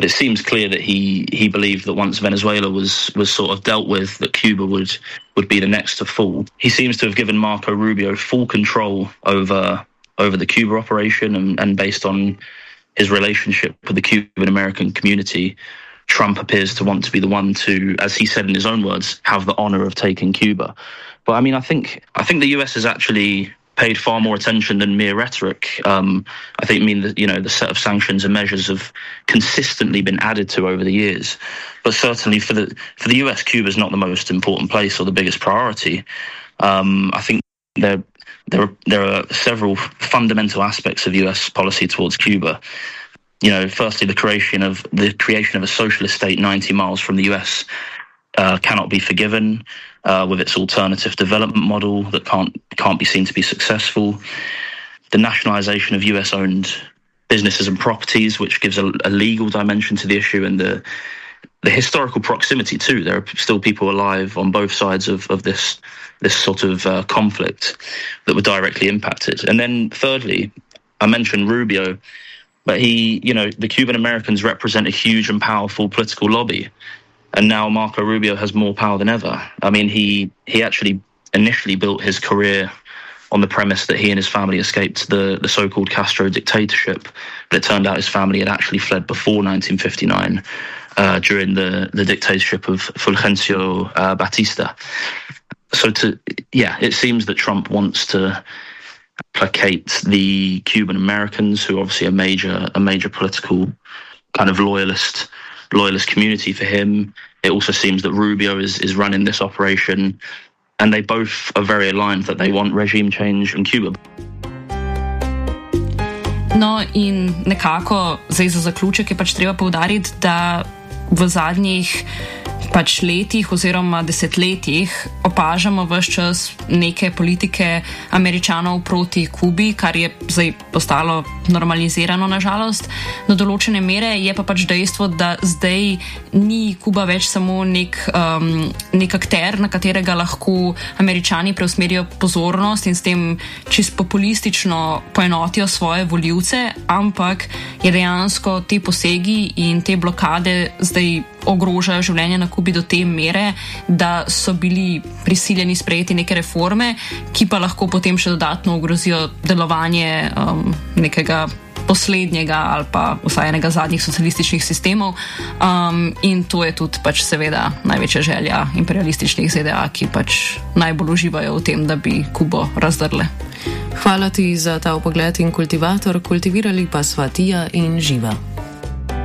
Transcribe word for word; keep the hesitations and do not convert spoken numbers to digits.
But it seems clear that he, he believed that once Venezuela was was sort of dealt with, that Cuba would, would be the next to fall. He seems to have given Marco Rubio full control over over the Cuba operation, and, and based on his relationship with the Cuban American community, Trump appears to want to be the one to, as he said in his own words, have the honor of taking Cuba. But I mean, I think I think the U S has actually paid far more attention than mere rhetoric. Um, I think, I mean, the, you know, the set of sanctions and measures have consistently been added to over the years. But certainly for the for the U S, Cuba is not the most important place or the biggest priority. Um, I think there there are, there are several fundamental aspects of U S policy towards Cuba. You know, firstly, the creation of the creation of a socialist state ninety miles from the U S uh, cannot be forgiven. Uh, with its alternative development model that can't can't be seen to be successful. The nationalization of U S-owned businesses and properties, which gives a, a legal dimension to the issue, and the the historical proximity too. There are still people alive on both sides of, of this this sort of uh, conflict that were directly impacted. And then thirdly, I mentioned Rubio, but he, you know, the Cuban Americans represent a huge and powerful political lobby. And now Marco Rubio has more power than ever. I mean, he he actually initially built his career on the premise that he and his family escaped the, the so-called Castro dictatorship. But it turned out his family had actually fled before nineteen fifty-nine uh, during the, the dictatorship of Fulgencio uh, Batista. So, to yeah, it seems that Trump wants to placate the Cuban Americans, who are obviously a major a major political kind of loyalist loyalist community for him. It also seems that Rubio is, is running this operation, and they both are very aligned that they want regime change in Cuba. No, in nekako zdaj za zaključek je pač treba poudariti, da v zadnjih pač letih oziroma desetletjih opažamo ves čas neke politike Američanov proti Kubi, kar je zdaj postalo normalizirano nažalost do določene mere. Je pa pač dejstvo, da zdaj ni Kuba več samo nek, um, nek akter, na katerega lahko Američani preusmerijo pozornost in s tem čisto populistično poenotijo svoje voljivce, ampak je dejansko te posegi in te blokade zdaj ogrožajo življenje na Kubi do te mere, da so bili prisiljeni sprejeti neke reforme, ki pa lahko potem še dodatno ogrozijo delovanje um, nekega poslednjega ali pa vsaj enega zadnjih socialističnih sistemov. Um, in to je tudi pač seveda največja želja imperialističnih Z D A, ki pač najbolj uživajo v tem, da bi Kubo razdrle. Hvala ti za ta vpogled in kultivator. Kultivirali pa sva Tija in Živa.